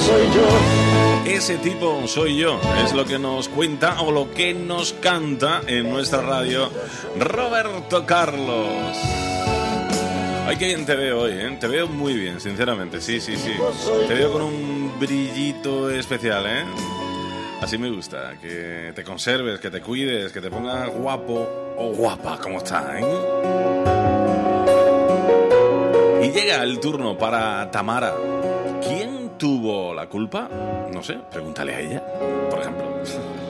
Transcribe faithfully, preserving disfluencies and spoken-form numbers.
soy yo. Ese tipo soy yo, es lo que nos cuenta o lo que nos canta en nuestra radio Roberto Carlos. Ay, qué bien te veo hoy, ¿eh? Te veo muy bien, sinceramente, sí, sí, sí. Te veo con un brillito especial, ¿eh? Así me gusta, que te conserves, que te cuides, que te pongas guapo o guapa, como está, ¿eh? Y llega el turno para Tamara. ¿Quién tuvo la culpa? No sé, pregúntale a ella, por ejemplo.